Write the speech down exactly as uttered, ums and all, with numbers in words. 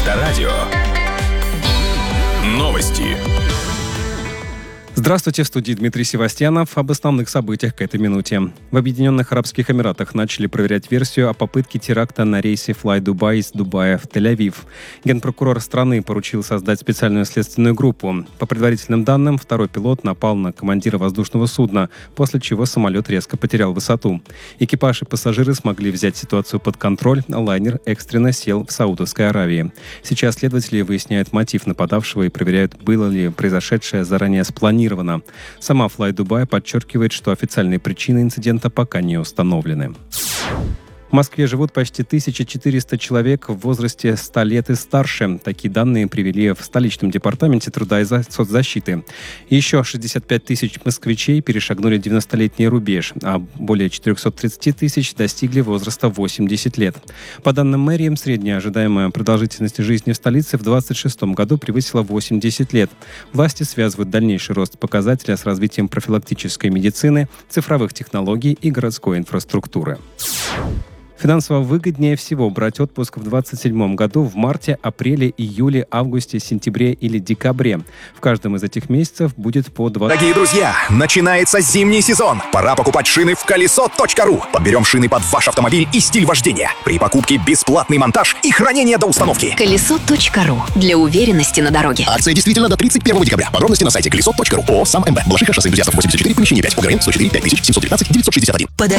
Авторадио. Новости. Здравствуйте, в студии Дмитрий Севастьянов. Об основных событиях к этой минуте. В Объединенных Арабских Эмиратах начали проверять версию о попытке теракта на рейсе Fly Dubai из Дубая в Тель-Авив. Генпрокурор страны поручил создать специальную следственную группу. По предварительным данным, второй пилот напал на командира воздушного судна, после чего самолет резко потерял высоту. Экипаж и пассажиры смогли взять ситуацию под контроль, а лайнер экстренно сел в Саудовской Аравии. Сейчас следователи выясняют мотив нападавшего и проверяют, было ли произошедшее заранее спланировано. Сама Fly Dubai подчеркивает, что официальные причины инцидента пока не установлены. В Москве живут почти тысяча четыреста человек в возрасте ста лет и старше. Такие данные привели в столичном департаменте труда и соцзащиты. Еще шестьдесят пять тысяч москвичей перешагнули девяностолетний рубеж, а более четыреста тридцать тысяч достигли возраста восемьдесят лет. По данным мэрии, средняя ожидаемая продолжительность жизни в столице в двадцать шестом году превысила восемьдесят лет. Власти связывают дальнейший рост показателя с развитием профилактической медицины, цифровых технологий и городской инфраструктуры. Финансово выгоднее всего брать отпуск в двадцать седьмом году в марте, апреле, июле, августе, сентябре или декабре. В каждом из этих месяцев будет по два... Дорогие друзья, начинается зимний сезон. Пора покупать шины в колесо точка ру. Подберем шины под ваш автомобиль и стиль вождения. При покупке бесплатный монтаж и хранение до установки. колесо точка ру. Для уверенности на дороге. Акция действительно до тридцать первого декабря. Подробности на сайте колесо точка ру. ООО «Сам МБ». Балашиха, шоссе энтузиастов, восемьдесят четыре, помещение пять. Угрен, сто четыре, пять тысяч семьсот девятнадцать, девятьсот шестьдесят один. Подари